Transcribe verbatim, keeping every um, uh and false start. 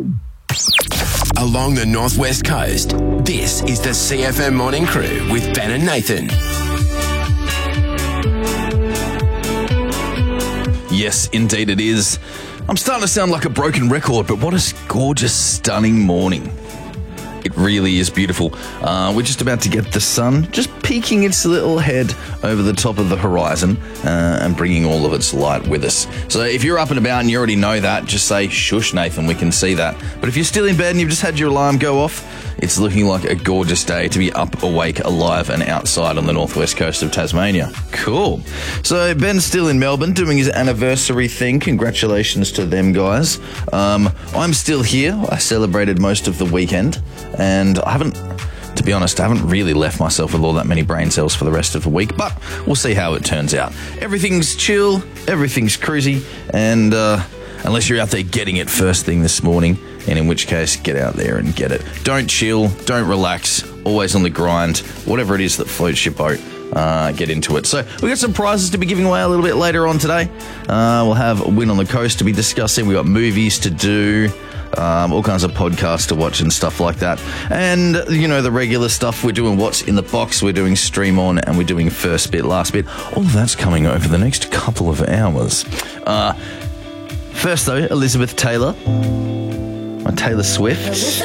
Along the northwest coast, this is the C F M Morning Crew with Ben and Nathan. Yes, indeed it is. I'm starting to sound like a broken record, but what a gorgeous, stunning morning. It really is beautiful. Uh, we're just about to get the sun just peeking its little head over the top of the horizon uh, and bringing all of its light with us. So if you're up and about and you already know that, just say, shush, Nathan, we can see that. But if you're still in bed and you've just had your alarm go off, it's looking like a gorgeous day to be up, awake, alive and outside on the northwest coast of Tasmania. Cool. So Ben's still in Melbourne doing his anniversary thing. Congratulations to them guys. Um, I'm still here. I celebrated most of the weekend and I haven't, to be honest, I haven't really left myself with all that many brain cells for the rest of the week, but we'll see how it turns out. Everything's chill, everything's cruisy, and uh, unless you're out there getting it first thing this morning, and in which case, get out there and get it. Don't chill, don't relax, always on the grind, whatever it is that floats your boat. Uh, get into it. So we've got some prizes to be giving away a little bit later on today. Uh, we'll have a win on the coast to be discussing. We've got movies to do, um, all kinds of podcasts to watch and stuff like that. And, you know, the regular stuff. We're doing What's in the Box, we're doing Stream On, and we're doing First Bit, Last Bit. All of that's coming over the next couple of hours. Uh, first, though, Elizabeth Taylor. Taylor Swift.